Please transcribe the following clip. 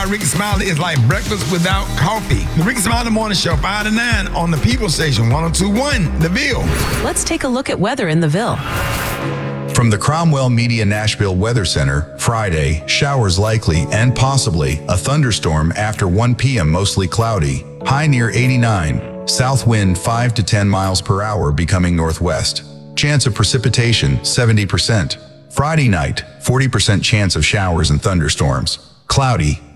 Ricky Smiley is like breakfast without coffee. The Ricky Smiley Morning Show, 5 to 9 on the People Station, 102.1, The Ville. Let's take a look at weather in the Ville. From the Cromwell Media Nashville Weather Center, Friday, showers likely and possibly a thunderstorm after 1 p.m. mostly cloudy, high near 89, south wind 5 to 10 miles per hour becoming northwest. Chance of precipitation 70%. Friday night, 40% chance of showers and thunderstorms. Cloudy,